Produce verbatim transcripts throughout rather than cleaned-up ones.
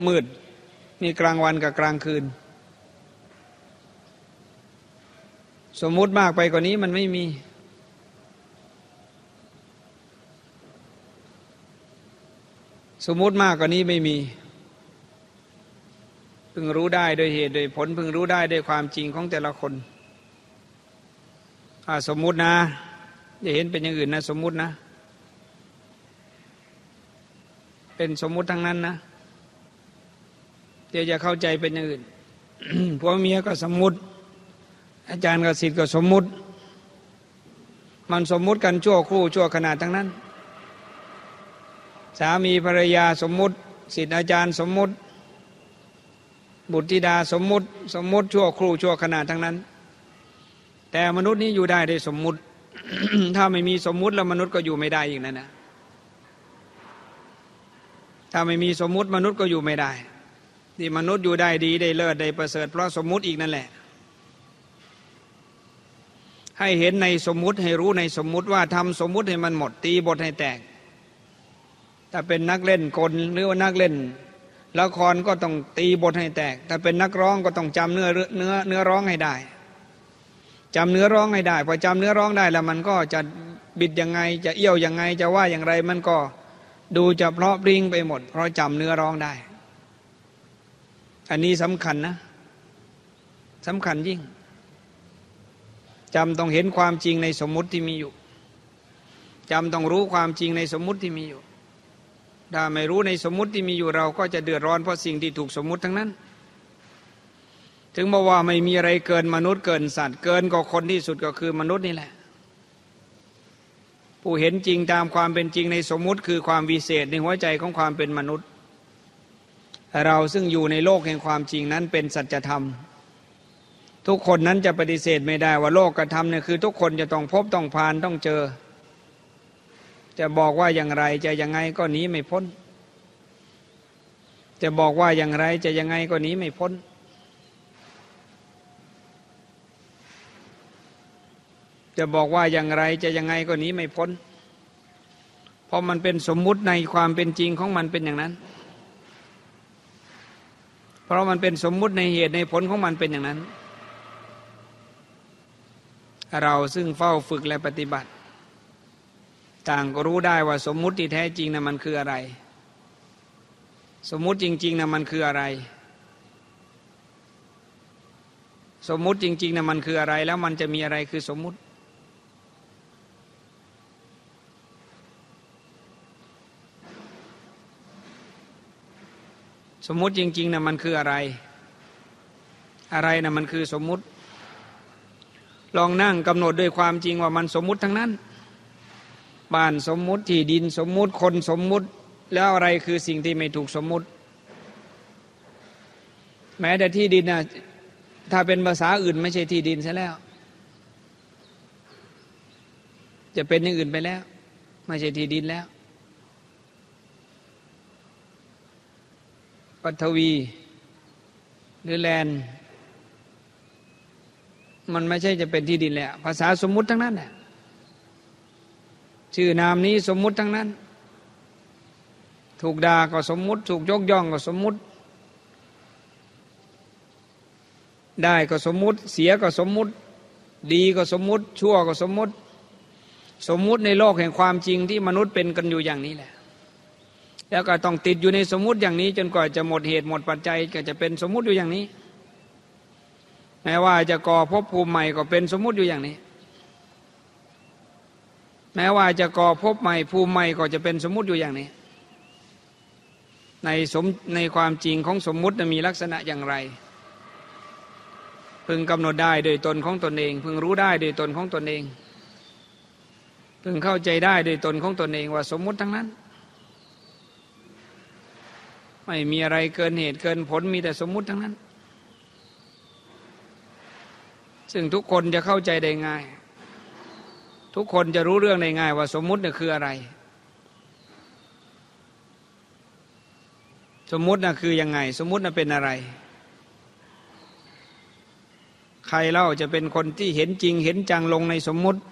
มืดมีกลางวันกับกลางคืนสมมุติมากไปกว่านี้มันไม่มีสมมุติมากกว่านี้ไม่มีพึงรู้ได้โดยเหตุโดยผลพึงรู้ได้ด้วยความจริงของแต่ละคนอ่าสมมุตินะอย่าเห็นเป็นอย่างอื่นนะสมมุตินะเป็นสมมุติทั้งนั้นนะเดี๋ยวจะเข้าใจเป็นอย่างอื่น ผัวเมียก็สมมุติอาจารย์กับศิษย์ก็สมมุติมันสมมุติกันชั่วครู่ชั่วขณะทั้งนั้นสามีภรรยาสมมุติศิษย์อาจารย์สมมุติบุตรธิดาสมมุติสมมุติชั่วครู่ชั่วขณะทั้งนั้นแต่มนุษย์นี้อยู่ได้ด้วยสมมุติ ถ้าไม่มีสมมุติแล้วมนุษย์ก็อยู่ไม่ได้อีกนั่นนะถ้าไม่มีสมมุติมนุษย์ก็อยู่ไม่ได้ที่มนุษย์อยู่ได้ดีได้เลิศได้ประเสริฐเพราะสมมุติอีกนั่นแหละให้เห็นในสมมุติให้รู้ในสมมุติว่าทำสมมุติให้มันหมดตีบทให้แตกถ้าเป็นนักเล่นกลหรือว่านักเล่นละครก็ต้องตีบทให้แตกถ้าเป็นนักร้องก็ต้องจำเนื้อเนื้อเนื้อร้องให้ได้จำเนื้อร้องให้ได้พอจำเนื้อร้องได้แล้วมันก็จะบิดยังไงจะเอี้ยวยังไงจะว่าอย่างไรมันก็ดูจะเพราะพริ้งไปหมดเพราะจำเนื้อร้องได้อันนี้สำคัญนะสำคัญยิ่งจำต้องเห็นความจริงในสมมุติที่มีอยู่จำต้องรู้ความจริงในสมมุติที่มีอยู่ถ้าไม่รู้ในสมมุติที่มีอยู่เราก็จะเดือดร้อนเพราะสิ่งที่ถูกสมมุติทั้งนั้นถึงบอกว่าไม่มีอะไรเกินมนุษย์เกินสัตว์เกินกว่าคนที่สุดก็คือมนุษย์นี่แหละผู้เห็นจริงตามความเป็นจริงในสมมุติคือความวิเศษในหัวใจของความเป็นมนุษย์เราซึ่งอยู่ในโลกแห่งความจริงนั้นเป็นสัจธรรมทุกคนนั้นจะปฏิเสธไม่ได้ว่าโลกธรรมเนี่ยคือทุกคนจะต้องพบต้องผ่านต้องเจอจะบอกว่าอย่างไรจะยังไงก็หนีไม่พ้นจะบอกว่าอย่างไรจะยังไงก็หนีไม่พ้นจะบอกว่าอย่างไรจะยังไงก็หนีไม่พ้นเพราะมันเป็นสมมุติในความเป็นจริงของมันเป็นอย่างนั้นเพราะมันเป็นสมมุติในเหตุในผลของมันเป็นอย่างนั้นเราซึ่งเฝ้าฝึกและปฏิบัติต่างก็รู้ได้ว่าสมมุติที่แท้จริงนะมันคืออะไรสมมุติจริงๆนะมันคืออะไรสมมุติจริงๆนะมันคืออะไรแล้วมันจะมีอะไรคือสมมุติสมมุติจริงๆนะมันคืออะไรอะไรนะมันคือสมมุติลองนั่งกำหนดด้วยความจริงว่ามันสมมุติทั้งนั้นบ้านสมมุติที่ดินสมมุติคนสมมุติแล้วอะไรคือสิ่งที่ไม่ถูกสมมุติแม้แต่ที่ดินนะถ้าเป็นภาษาอื่นไม่ใช่ที่ดินซะแล้วจะเป็นอย่างอื่นไปแล้วไม่ใช่ที่ดินแล้วปฐวีหรือแลนด์มันไม่ใช่จะเป็นที่ดินแล้วภาษาสมมุติทั้งนั้นน่ะชื่อนามนี้สมมุติทั้งนั้นถูกด่าก็สมมุติถูกยกย่องก็สมมุติได้ก็สมมุติเสียก็สมมุติดีก็สมมุติชั่วก็สมมุติสมมุติในโลกแห่งความจริงที่มนุษย์เป็นกันอยู่อย่างนี้แหละแล้วก็ต้องติดอยู่ในสมมุติอย่างนี้จนกว่าจะหมดเหตุหมดปัจจัยก็จะเป็นสมมุติอยู่อย่างนี้แม้ว่าจะก่อภพภูมิใหม่ก็เป็นสมมุติอยู่อย่างนี้แม้ว่าจะก่อภพใหม่ภูมิใหม่ก็จะเป็นสมมุติอยู่อย่างนี้ในสมในความจริงของสมมุติมีลักษณะอย่างไรพึงกำหนดได้โดยตนของตนเองพึงรู้ได้โดยตนของตนเองพึงเข้าใจได้โดยตนของตนเองว่าสมมุติทั้งนั้นไม่มีอะไรเกินเหตุเกินผลมีแต่สมมุติทั้งนั้นซึ่งทุกคนจะเข้าใจได้ง่ายทุกคนจะรู้เรื่องได้ง่ายว่าสมมุติเนี่ยคืออะไรสมมุติน่ะคือยังไงสมมุติน่ะเป็นอะไรใครเล่าจะเป็นคนที่เห็นจริงเห็นจังลงในสมมุติ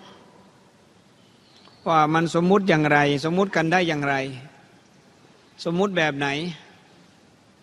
ว่ามันสมมุติอย่างไรสมมุติกันได้อย่างไรสมมุติแบบไหน